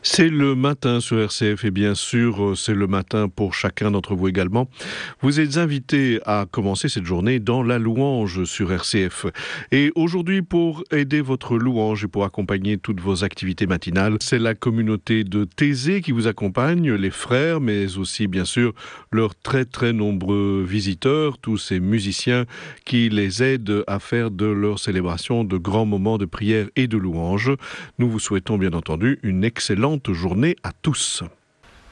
C'est le matin sur RCF et bien sûr, c'est le matin pour chacun d'entre vous également. Vous êtes invités à commencer cette journée dans la louange sur RCF. Et aujourd'hui, pour aider votre louange et pour accompagner toutes vos activités matinales, c'est la communauté de Thésée qui vous accompagne, les frères, mais aussi bien sûr leurs très très nombreux visiteurs, tous ces musiciens qui les aident à faire de leur célébration de grands moments de prière et de louange. Nous vous souhaitons bien entendu une excellente journée à tous.